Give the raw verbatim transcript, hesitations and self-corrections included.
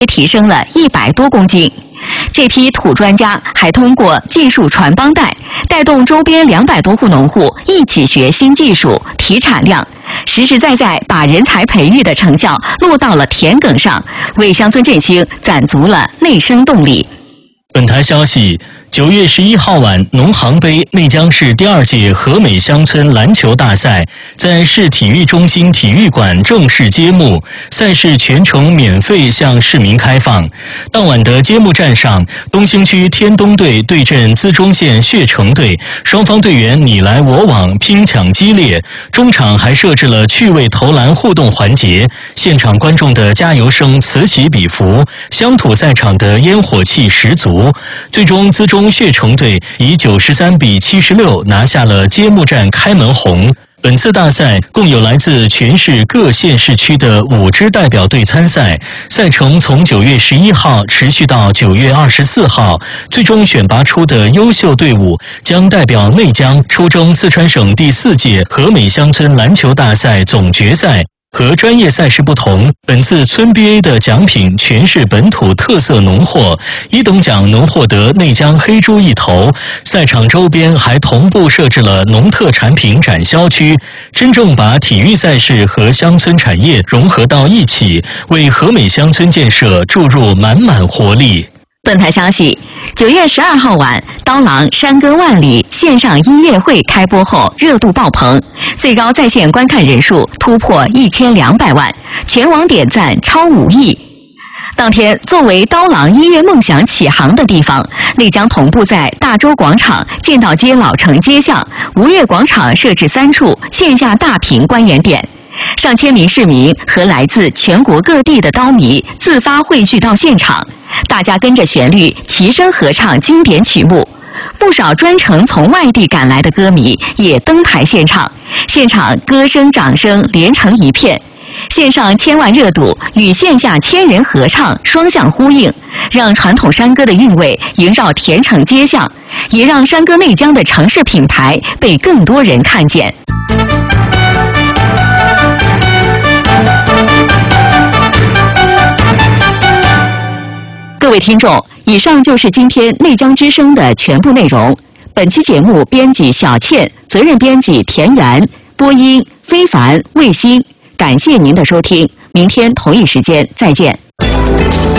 提升了一百多公斤。这批土专家还通过技术传帮带，带动周边两百多户农户一起学新技术、提产量，实实在在把人才培育的成效落到了田埂上，为乡村振兴攒足了内生动力。 本台消息，九月十一号晚，农行杯内江市第二届和美乡村篮球大赛在市体育中心体育馆正式揭幕，赛事全程免费向市民开放。当晚的揭幕战上，东兴区天东队对阵资中县穴城队，双方队员你来我往，拼抢激烈，中场还设置了趣味投篮互动环节，现场观众的加油声此起彼伏，乡土赛场的烟火气十足。最终资中穴城队以九十三比七十六拿下了揭幕战开门红。本次大赛共有来自全市各县市区的五支代表队参赛，赛程从九月十一号持续到九月二十四号，最终选拔出的优秀队伍将代表内江出征四川省第四届和美乡村篮球大赛总决赛。和专业赛事不同，本次村 B A 的奖品全是本土特色农货，一等奖能获得内江黑猪一头。赛场周边还同步设置了农特产品展销区，真正把体育赛事和乡村产业融合到一起，为和美乡村建设注入满满活力。 本台消息，九月十二号晚，刀郎山歌万里线上音乐会开播后热度爆棚，最高在线观看人数突破一千两百万，全网点赞超五亿。当天，作为刀郎音乐梦想起航的地方，内江同步在大洲广场、剑道街老城街巷、吴越广场设置三处线下大屏观演点。上千名市民和来自全国各地的刀迷自发汇聚到现场，大家跟着旋律齐声合唱经典曲目。不少专程从外地赶来的歌迷也登台献唱，现场歌声掌声连成一片。线上千万热度与线下千人合唱双向呼应，让传统山歌的韵味萦绕田城街巷，也让山歌内江的城市品牌被更多人看见。各位听众，以上就是今天内江之声的全部内容。本期节目编辑小倩，责任编辑田园，播音非凡、卫星。感谢您的收听，明天同一时间再见。